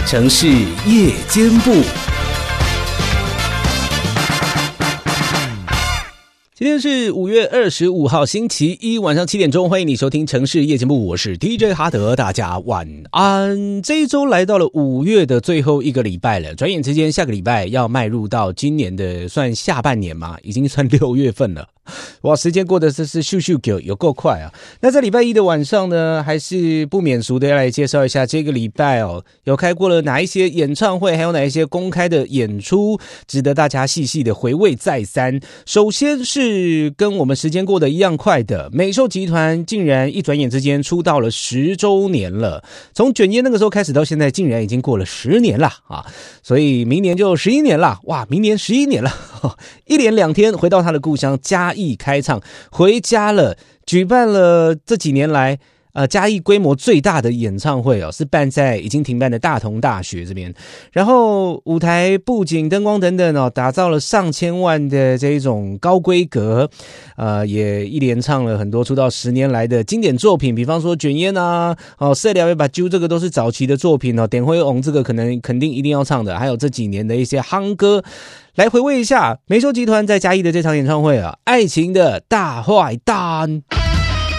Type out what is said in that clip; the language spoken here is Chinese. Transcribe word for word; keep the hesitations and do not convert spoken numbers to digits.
城市夜间部。今天是五月二十五号星期一晚上七点钟，欢迎你收听城市夜节目，我是 D J 哈德，大家晚安。这一周来到了五月的最后一个礼拜了，转眼之间下个礼拜要迈入到今年的算下半年嘛，已经算六月份了。哇，时间过得真是咻咻狗，有够快啊！那在礼拜一的晚上呢，还是不免俗的要来介绍一下这个礼拜哦，有开过了哪一些演唱会，还有哪一些公开的演出，值得大家细细的回味再三。首先是跟我们时间过得一样快的美秀集团，竟然一转眼之间出道了十周年了，从卷烟那个时候开始到现在，竟然已经过了十年啦啊！所以明年就十一年啦，哇，明年十一年了，一连两天回到他的故乡嘉义开唱，回家了，举办了这几年来呃嘉义规模最大的演唱会哦，是办在已经停办的大同大学这边，然后舞台布景灯光等等哦，打造了上千万的这一种高规格，呃也一连唱了很多出道十年来的经典作品，比方说卷烟啊，哦色调也把揪，这个都是早期的作品哦，点灰红这个可能肯定一定要唱的，还有这几年的一些夯歌。来回味一下美秀集团在嘉义的这场演唱会啊，爱情的大坏蛋。